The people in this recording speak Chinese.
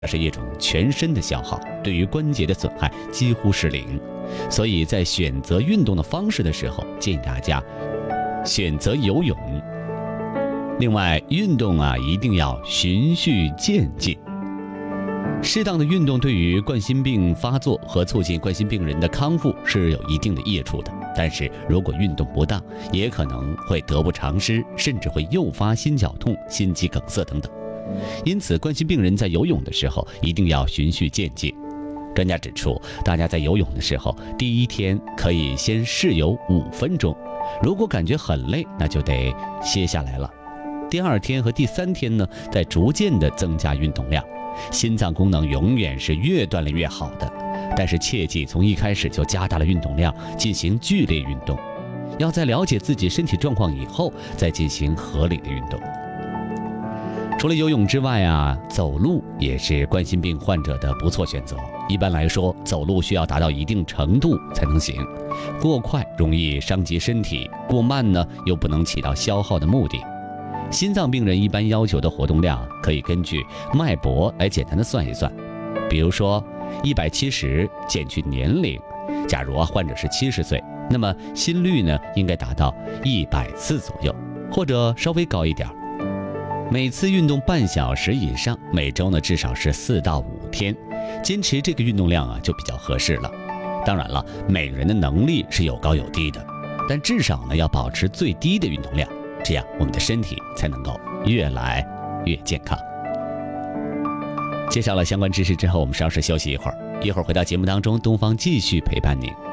是一种全身的消耗，对于关节的损害几乎是零。所以在选择运动的方式的时候，建议大家选择游泳。另外，运动一定要循序渐进。适当的运动对于冠心病发作和促进冠心病人的康复是有一定的益处的，但是如果运动不当，也可能会得不偿失，甚至会诱发心绞痛、心肌梗塞等等。因此，冠心病人在游泳的时候一定要循序渐进。专家指出，大家在游泳的时候，第一天可以先试游5分钟，如果感觉很累，那就得歇下来了。第2天和第3天呢，再逐渐的增加运动量。心脏功能永远是越锻炼越好的，但是切记从一开始就加大了运动量，进行剧烈运动。要在了解自己身体状况以后，再进行合理的运动。除了游泳之外走路也是冠心病患者的不错选择。一般来说，走路需要达到一定程度才能行，过快容易伤及身体，过慢呢又不能起到消耗的目的。心脏病人一般要求的活动量可以根据脉搏来简单的算一算，比如说170减去年龄，假如患者是70岁，那么心率呢应该达到100次左右，或者稍微高一点。每次运动半小时以上，每周呢至少是4到5天，坚持这个运动量就比较合适了。当然了，每个人的能力是有高有低的，但至少呢要保持最低的运动量，这样我们的身体才能够越来越健康。介绍了相关知识之后，我们稍事休息一会儿回到节目当中，东方继续陪伴您。